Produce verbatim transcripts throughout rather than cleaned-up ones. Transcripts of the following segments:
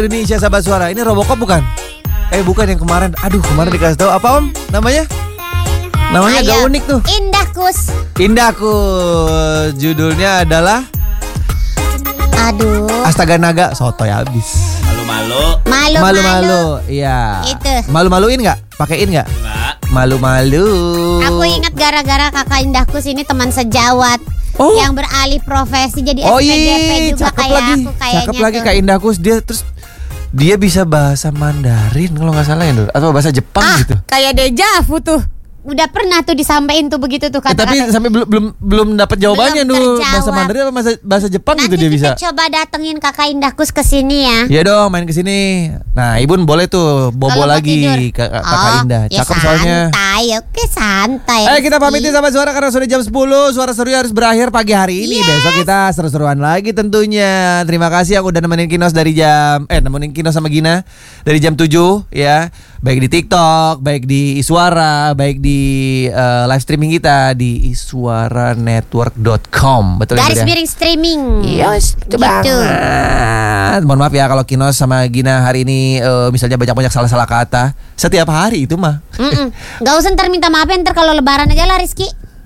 Indonesia Sahabat Suara. Ini Robocop bukan? Eh bukan yang kemarin. Aduh kemarin dikasih tahu apa Om? Namanya? Namanya agak unik tuh. Indahkus. Indahkus. Judulnya adalah Aduh. Astaga Naga. Sotoy habis. Malu-malu. Malu-malu. Malu-malu. Iya. Itu. Malu-maluin nggak? Pakein nggak? Enggak. Malu-malu. Aku ingat gara-gara kakak Indahkus ini teman sejawat. Oh. Yang beralih profesi jadi Oh S P G P iya, juga cakep kayak lagi. aku kayaknya. Cakep lagi tuh. Kak Indahkus. Dia terus dia bisa bahasa Mandarin kalau nggak salah ya Nur. Atau bahasa Jepang Ah, gitu. kayak dejavu tuh. Udah pernah tuh disampaikan tuh begitu tuh Eh, kata-kata. tapi sampai belum belum belum dapat jawabannya Belum Nur. terjawab. Bahasa Mandarin apa bahasa, bahasa Jepang Nanti gitu dia bisa. kita coba datengin kakak Indahkus ke sini ya. Iya dong main ke sini. Nah, Ibun boleh tuh bobo Kalau mau lagi tidur. Kak Kakak Oh, Indah. ya Cakep soalnya. santai, oke santai. Eh kita pamitin sama Suara karena sudah jam sepuluh. Suara seru harus berakhir pagi hari ini. Yes. Besok kita seru-seruan lagi tentunya. Terima kasih yang udah nemenin Kinos dari jam Eh nemenin Kinos sama Gina dari jam tujuh ya. Baik di TikTok, baik di Iswara, baik di uh, live streaming kita di iswara network dot com. Betul Garis ya? miring streaming. Yes, itu gitu. banget. Mohon maaf ya kalau Kinos sama Gina hari ini uh, misalnya banyak-banyak salah-salah kata. Setiap hari itu mah. Mm-mm. Gak usah ntar minta maaf ya, ntar kalau lebaran aja lah Rizky.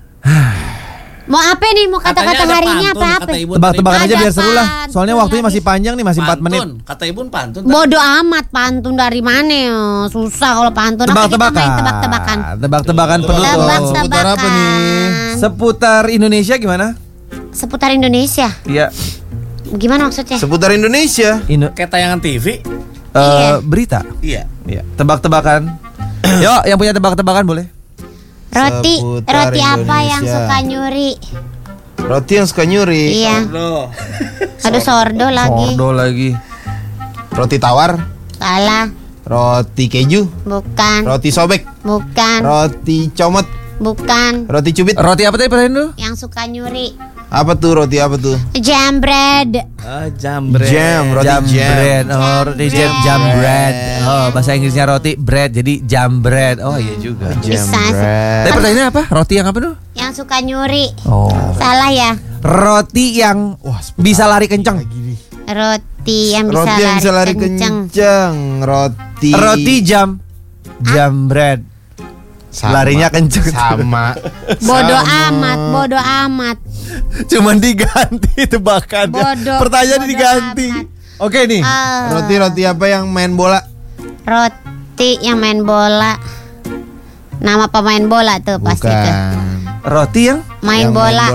Mau apa nih? Mau kata-kata Katanya ada hari ini pantun, apa-apa? kata Ibu Tebak-tebakan Ada aja biar seru lah. pantun Soalnya waktunya lagi. masih panjang nih, masih empat menit. Pantun. Kata Ibu pantun. Bodoh amat pantun dari mana ya? Susah kalau pantun. Oke, kita Tebak-tebakan. main tebak-tebakan. Tebak-tebakan penuh. Tebak-tebakan. Seputar apa nih? Seputar Indonesia gimana? Seputar Indonesia. Iya. Gimana maksudnya? Seputar Indonesia. Indo Kayak tayangan T V. eh, Iya. berita. Iya. Iya. Tebak-tebakan. Yuk, yang punya tebak-tebakan boleh. Roti, Seputar roti apa yang Indonesia. suka nyuri? Roti yang suka nyuri. Iya. Loh. Aduh sordo lagi. Sordo lagi. Roti tawar. Salah. Roti keju. Bukan. Roti sobek. Bukan. Roti comot. Bukan. Roti cubit. Roti apa tadi pertanyaan lu? Yang suka nyuri. Apa tuh roti apa tuh? Jam bread. Ah, jambret. Jam, roti jam jam. bread. Oh, roti jam, jam bread. Oh, bahasa Inggrisnya roti bread. Jadi jam bread. Oh, iya juga. Jam Bisa. bread. Tapi pertanyaannya apa? Roti yang apa tuh? Yang suka nyuri. Oh. Salah ya. Roti yang Wah, seputar bisa lari kenceng. lagi nih. Roti yang bisa Roti yang bisa lari kenceng. kenceng. Roti. Roti jam, jam bread. Sama. Larinya kenceng. Sama. Bodoh Sama. amat, bodoh amat. Cuman diganti tebakannya. Bodoh, Pertanyaan bodoh diganti. amat. Oke nih. Ah, Roti-roti apa yang main bola? roti yang main bola. Nama pemain bola tuh pasti tuh. Roti yang Main Yang bola.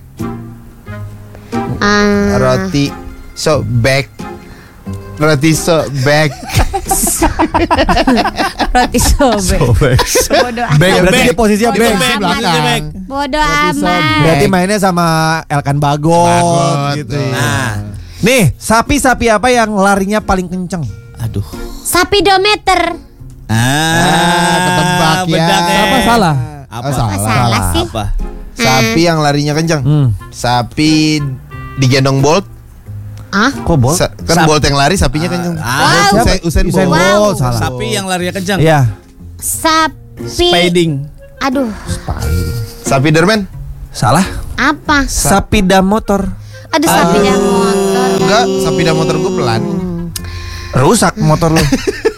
Ah, Roti sobek. Roti sobek. roti sobek. Bodoh amat. Back, berarti Back. dia posisinya Itu back. back, belakang. itu back. Bodoh Roti amat. sobek. Berarti mainnya sama Elkan Bagot, Bagot, gitu. tuh. Nah. Nih, sapi-sapi apa yang larinya paling kenceng? Aduh. Sapidometer. Ah, ketebak ya. bedak Apa salah? Apa? Oh, salah. Apa salah sih? Apa? Sapi yang larinya kenceng. Hmm. Sapi digendong Bolt. Ah, Kok bol? Sa- kan Sap- Bolt yang lari, sapinya kenceng. Ah, Wow. Usain, Usain Usain Bolt. Bolt, salah. Sapi yang larinya kencang. Iya. sapi. Spading. Aduh, Sapi Derman. Salah. apa? Sapida motor. Aduh, sapi dan motor. Enggak, sapi dan motor gue pelan. Rusak motor lu.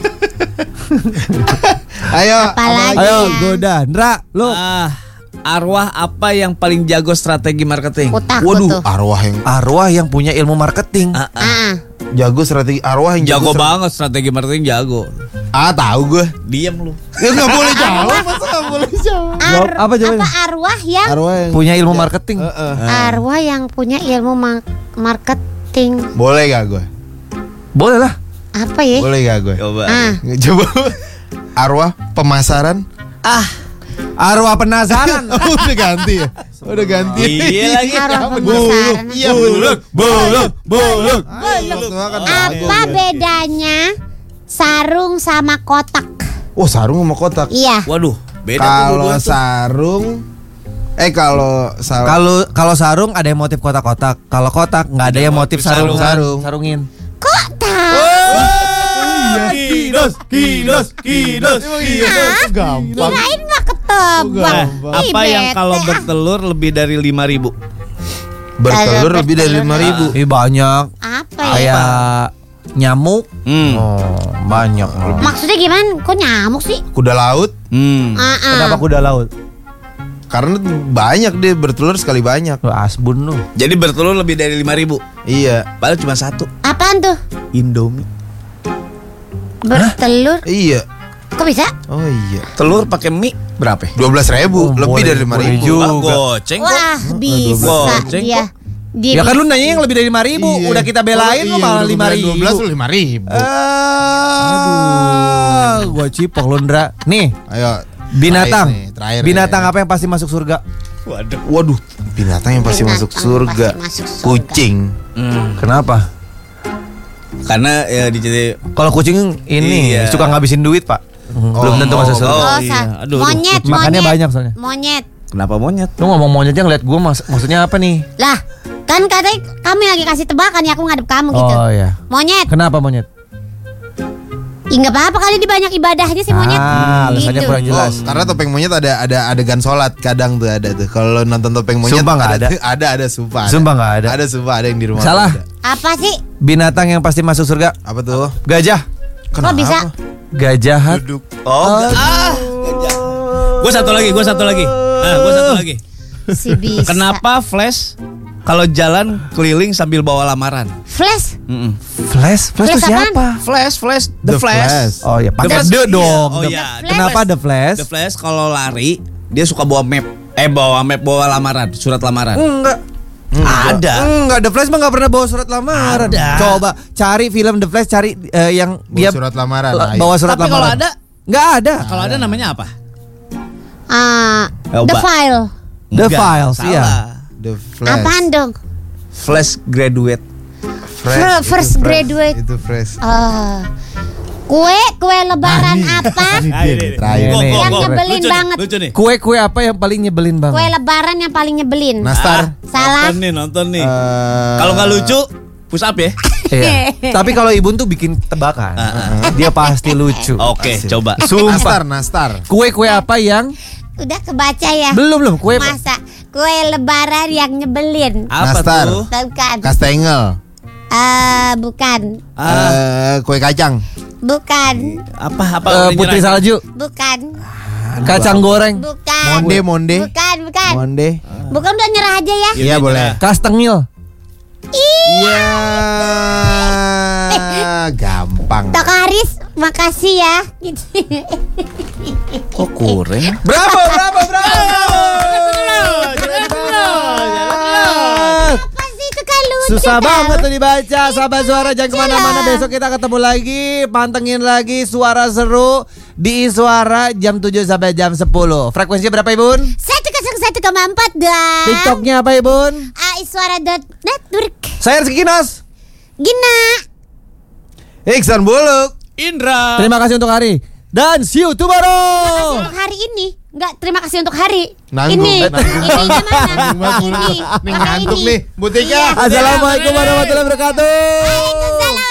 Ayo, Apalagi? Ayo, ya? goda. Ndra, lu. Ah, arwah apa yang paling jago strategi marketing? Aku takut Waduh, tuh. arwah yang Arwah yang punya ilmu marketing. Ah, ah. Ah, jago strategi arwah yang Jago stra- banget strategi marketing jago. Ah, tahu gue. Diam lu. Ya enggak boleh jawab, masa enggak boleh jawab? ar- Jawab apa jawabannya? apa arwah yang Arwah yang Punya ilmu marketing. Heeh. arwah yang punya ilmu ma- marketing. Boleh gak gue? Boleh lah. Apa ya? Boleh gak gue? Coba. Ah, Coba. Arwah pemasaran. Ah, Arwah penasaran. Oh, udah ganti ya? Udah ganti. iya lagi. arwah Buluk. pemasaran. Iya, buluk. buluk, buluk. Buluk. Apa bedanya sarung sama kotak? Oh, sarung sama kotak. Iya. Waduh, beda tuh Kalau dua-dua tuh. sarung eh kalau sarung Kalau kalau sarung ada yang motif kotak-kotak. Kalau kotak nggak ada yang motif sarung. sarung. Sarungin. Kok tahu? Kinos, kinos, kinos, kinos. gampang. Kirain mah ketebak. Gampang. Ih, Apa yang bete. kalau bertelur lebih dari lima ribu? Bertelur Kalau lebih dari bertelur. lima ribu. Ih banyak. Apa ya? Kayak nyamuk. Hmm. Oh, banyak. Maksudnya gimana? Kok nyamuk sih? Kuda laut. Hmm. Ah, ah. Kenapa kuda laut? Karena banyak dia bertelur sekali banyak. Lu asbun lu. Jadi bertelur lebih dari lima ribu. Iya. Padahal cuma satu. Apaan tuh? Indomie. Bertelur? Iya. Kok bisa? Oh iya. Telur pakai mie berapa? dua belas ribu, Oh, lebih boleh, dari lima boleh ribu. juga. Ah, goceng kok. Wah, bisa Goceng dia. Dia Ya kan lu bisa. nanya yang lebih dari lima ribu. Iya. Udah kita belain lu Oh, iya, malah udah lima gua bilang ribu. dua belas lu lima ribu. Ah, gua cipok lu Ndra. Nih, Ayo. binatang. Terakhir nih, terakhir Binatang nih. apa yang pasti masuk surga? Waduh. Waduh, binatang yang pasti Binatang masuk surga. pasti masuk surga. Kucing. Hmm. Kenapa? Karena ya di Kalau kucing ini Iya. suka ngabisin duit, Pak. Belum tentu oh, masuk surga. oh. Oh, iya. sa- Aduh, aduh. monyet, Makannya monyet. banyak soalnya. Monyet. Kenapa monyet? Lu ngomong monyetnya ngeliat gue mas maksudnya apa nih? Lah, kan katanya kami lagi kasih tebakan ya, aku ngadep kamu gitu. Oh iya. Monyet. Kenapa monyet? Ih, nggak apa-apa kali di banyak ibadahnya si monyet. Ah, alasannya Gitu. kurang jelas. Oh, karena topeng monyet ada ada adegan sholat kadang tuh ada tuh. Kalau nonton topeng monyet Sumpah nggak ada. tuh, ada ada sumpah. Ada. Sumpah nggak ada. Ada sumpah ada yang di rumah. Salah. Ada. Apa sih? Binatang yang pasti masuk surga. Apa tuh? Gajah. Kok bisa? Gajahat. Duduk. Oh, ah. Gue satu lagi, gue satu lagi. Ah, gue satu lagi. Si bisa. Kenapa Flash kalau jalan keliling sambil bawa lamaran? Flash? Mm-mm. Flash. Flash itu Flash apaan? siapa? Flash, Flash, The, The Flash. Flash. Oh ya, The pakai Flash, the iya. dong. Oh The- iya. The Kenapa Flash. The Flash? The Flash kalau lari dia suka bawa map. Eh bawa map, bawa lamaran, surat lamaran. Enggak. Ada. Enggak, The Flash mah enggak pernah bawa surat lamaran. Ada. Coba cari film The Flash, cari eh, yang Bawa dia surat lamaran. la- Ayo. bawa surat Tapi kalau lamaran. ada, Enggak ada. kalau ada namanya apa? Ah, Coba. The File. The Enggak, Files, salah. iya. The Flash. Apaan dong? Flash graduate. Fr- first itu fresh. graduate. Itu fresh. Ah. Kue, kue lebaran apa? Ini dia nih, terakhir. Go, nih. go, Yang go. nyebelin Lucu nih, banget. lucu nih. Kue-kue apa yang paling nyebelin Kue banget? lebaran yang paling nyebelin. Nastar. Salah. Nonton nih, nonton nih. Eh, Kalau nggak lucu, push up ya. Iya. Tapi kalau Ibun tuh bikin tebakan. Dia pasti lucu. Oke, coba. Sumpah. Nastar, nastar. Kue-kue apa yang Udah kebaca ya? belum belum kue Masa kue lebaran yang nyebelin? Apa Nastar. tuh? Bukan. Kastengel. Eh, bukan. Ah, Eh, kue kacang. Bukan. apa apa eh, udah putri nyerah? salju, Bukan. kacang goreng, Bukan. Monde, monde. Bukan, bukan. Monde. Bukan, udah nyerah aja ya. Iya boleh. kastengil. Iya. Gampang. Tok Haris, makasih ya. Gitu. Kok kurang? Bravo, bravo, bravo. Apa sih itu kan lucu? Susah kan? banget tuh dibaca. Sahabat Suara jangan kemana-mana. Besok kita ketemu lagi. Pantengin lagi Suara Seru di Suara jam tujuh sampai jam sepuluh. Frekuensinya berapa Ibun? satu kosong satu koma empat dong. TikToknya apa Ibun? Aiswara dot network. Saya Rizky Kinos. Gina. Iksan Buluk. Indra. Terima kasih untuk hari. Dan see you tomorrow. Untuk hari ini. Enggak, terima kasih untuk hari Nanggung, ini. nanggung. Ininya mana? Ini. Nih Mana ngantuk ini? nih. Butiknya. Iya. Assalamualaikum warahmatullahi wabarakatuh. Waalaikumsalam